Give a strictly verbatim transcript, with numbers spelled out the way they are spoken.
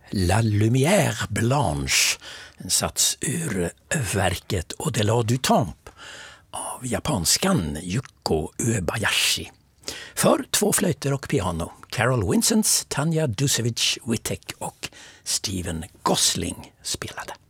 La Lumière Blanche, en sats ur verket Au-delà du temps av japanskan Yuko Uebayashi. För två flöjter och piano, Carol Winsons, Tanja Dusevic Wittek och Steven Gosling spelade.